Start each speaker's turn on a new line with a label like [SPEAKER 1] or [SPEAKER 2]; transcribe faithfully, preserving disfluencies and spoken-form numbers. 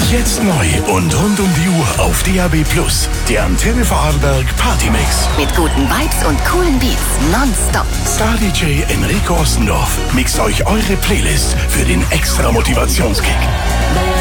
[SPEAKER 1] Jetzt neu und rund um die Uhr auf D A B Plus. Der Antenne Vorarlberg Partymix.
[SPEAKER 2] Mit guten Vibes und coolen Beats nonstop.
[SPEAKER 1] Star-D J Enrico Ossendorf mixt euch eure Playlist für den extra Motivationskick.